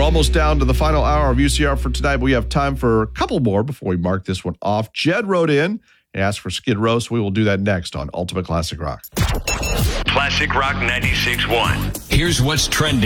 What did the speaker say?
almost down to the final hour of UCR for tonight, but we have time for a couple more before we mark this one off. Jed wrote in and asked for Skid Row, so we will do that next on Ultimate Classic Rock. Classic Rock 96.1. Here's what's trending